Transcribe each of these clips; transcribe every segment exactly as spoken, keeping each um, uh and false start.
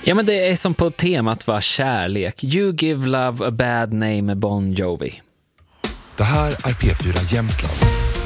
Ja, men det är som på temat var kärlek. You give love a bad name, Bon Jovi. Det här är P fyra Jämtland.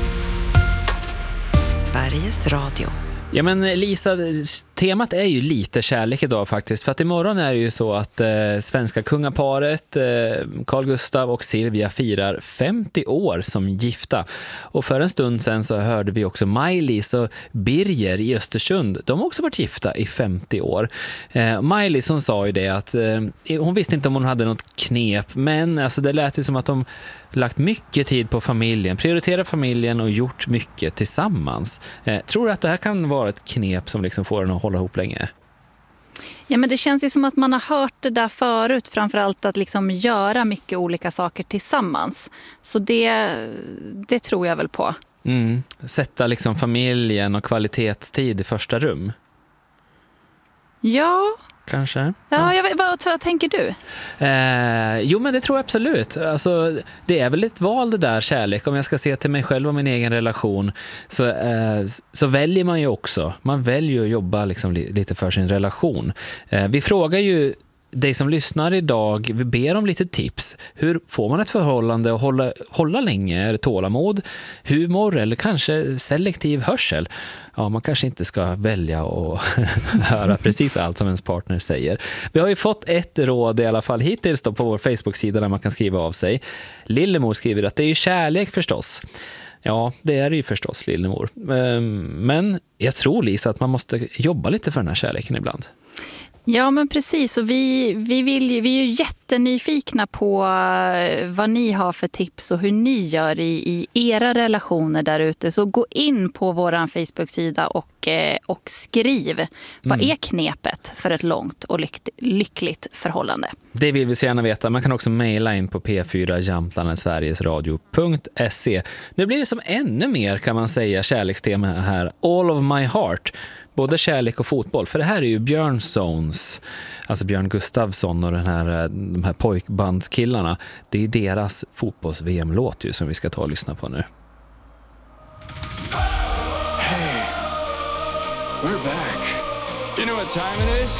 Sveriges Radio. Ja, men Lisa, temat är ju lite kärlek idag faktiskt. För att imorgon är det ju så att eh, svenska kungaparet eh, Carl Gustaf och Silvia firar femtio år som gifta. Och för en stund sen så hörde vi också Maj-Lis och Birger i Östersund. De har också varit gifta i femtio år. Eh, Maj-Lis, hon sa ju det att eh, hon visste inte om hon hade något knep. Men alltså, det lät ju som att de lagt mycket tid på familjen, prioriterat familjen och gjort mycket tillsammans. Eh, tror du att det här kan vara ett knep som liksom får den att hålla ihop länge? Ja, men det känns ju som att man har hört det där förut, framförallt att liksom göra mycket olika saker tillsammans. Så det, det tror jag väl på. Mm. Sätta liksom familjen och kvalitetstid i första rum. Ja. Kanske. Ja, ja. jag, vad, vad tänker du? Eh, jo, men det tror jag absolut. Alltså, det är väl ett val det där, kärlek. Om jag ska se till mig själv och min egen relation så, eh, så väljer man ju också. Man väljer ju att jobba liksom li- lite för sin relation. Eh, vi frågar ju dig som lyssnar idag, vi ber om lite tips. Hur får man ett förhållande att hålla, hålla länge? Är det tålamod, humor eller kanske selektiv hörsel? Ja, man kanske inte ska välja och höra precis allt som ens partner säger. Vi har ju fått ett råd i alla fall hittills då på vår Facebook-sida där man kan skriva av sig. Lillemor skriver att det är ju kärlek förstås. Ja, det är det ju förstås, Lillemor. Men jag tror, Lisa, att man måste jobba lite för den här kärleken ibland. Ja, men precis. Och vi, vi, vill ju, vi är ju jättenyfikna på vad ni har för tips och hur ni gör i, i era relationer där ute. Så gå in på vår Facebook-sida och, och skriv. Mm. Vad är knepet för ett långt och lyck, lyckligt förhållande? Det vill vi så gärna veta. Man kan också mejla in på p fyra jämtland sverigesradio punkt se. Nu blir det som ännu mer, kan man säga, kärlekstema här. All of my heart. Både kärlek och fotboll. För det här är ju Björn Sons, alltså Björn Gustafsson och den här, de här pojkbandskillarna. Det är deras fotbolls-V M-låt ju som vi ska ta och lyssna på nu. Hey, we're back. You know what time it is?